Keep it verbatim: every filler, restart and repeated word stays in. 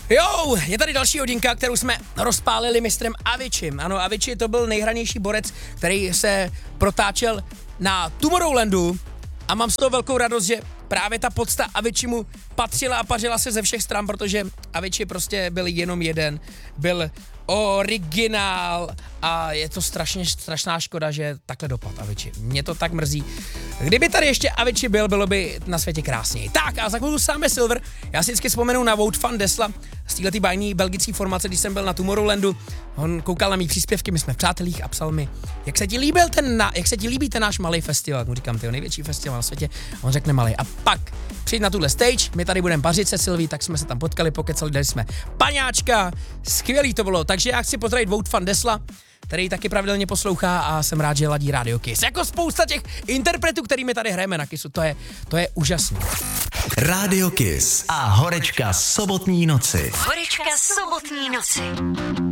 Jo, je tady další hodinka, kterou jsme rozpálili mistrem Aviciim. Ano, Avicii to byl nejhranější borec, který se protáčel na Tomorrowlandu a mám z toho velkou radost, že právě ta podsta Aviciimu patřila a pařila se ze všech stran, protože Avicii prostě byl jenom jeden, byl originál a je to strašně strašná škoda, že takhle dopad Avicii. Mě to tak mrzí. Kdyby tady ještě Avicii byl, bylo by na světě krásněji. Tak a za chvíli sáme Silver. Já si vždycky vzpomenu na Wout van Desla z této bajný belgické formace, když jsem byl na Tomorrowlandu. On koukal na mý příspěvky, my jsme v přátelích a psal mi, jak se ti líbil ten, na, jak se ti líbí ten náš malý festival. Mu říkám, ty největší festival na světě. A on řekne malý. A pak přijď na tuhle stage, my tady budeme pařit se Silví, tak jsme se tam potkali, pokecali, dali jsme paňáčka, skvělý to bylo. Takže já chci pozdravit Wout van Desla, který taky pravidelně poslouchá a jsem rád, že ladí Radio Kiss. Jako spousta těch interpretů, kterými tady hrajeme na Kissu, to je, to je úžasný. Radio Kiss a horečka sobotní noci. Horečka sobotní noci.